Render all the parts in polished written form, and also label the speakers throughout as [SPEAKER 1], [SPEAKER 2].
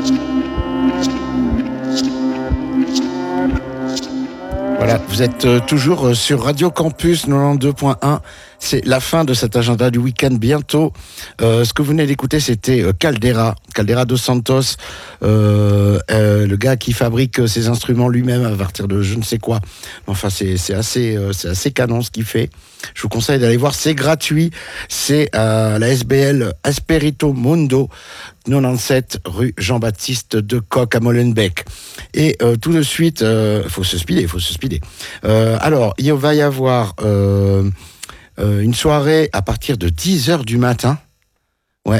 [SPEAKER 1] Voilà, vous êtes toujours sur Radio Campus 92.1. C'est la fin de cet agenda du week-end bientôt. Ce que vous venez d'écouter, c'était Caldera dos Santos, le gars qui fabrique ses instruments lui-même à partir de je ne sais quoi. Enfin, c'est assez canon ce qu'il fait. Je vous conseille d'aller voir, c'est gratuit. C'est à la SBL Asperito Mundo, 97 rue Jean-Baptiste de Coq à Molenbeek. Et tout de suite, faut se speeder. Alors, il va y avoir une soirée à partir de 10h du matin. Ouais.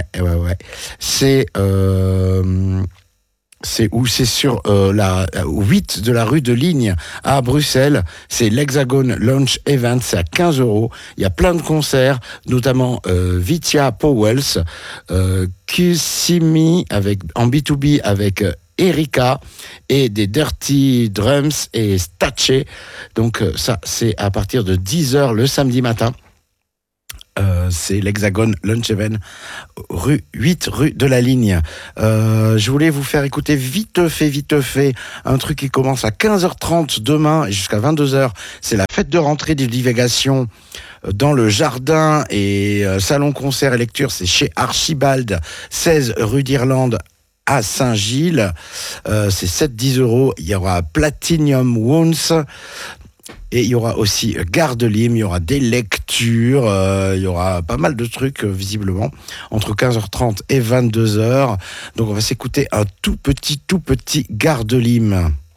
[SPEAKER 1] C'est où? C'est sur la 8 de la rue de Ligne à Bruxelles. C'est l'Hexagon Launch Event, c'est à 15€. Il y a plein de concerts, notamment Vitia Powells, Kusimi en B2B avec Erika et des Dirty Drums et Stache. Donc ça, c'est à partir de 10h le samedi matin. C'est l'Hexagon Lunch Event, 8 rue de la Ligne. Je voulais vous faire écouter vite fait un truc qui commence à 15h30 demain et jusqu'à 22h. C'est la fête de rentrée des divagations dans le jardin et salon concert et lecture. C'est chez Archibald, 16 rue d'Irlande à Saint-Gilles. C'est 7-10€. Il y aura Platinum Wounds. Et il y aura aussi Gare de Lime, il y aura des lectures, il y aura pas mal de trucs visiblement, entre 15h30 et 22h. Donc on va s'écouter un tout petit Gare de Lime.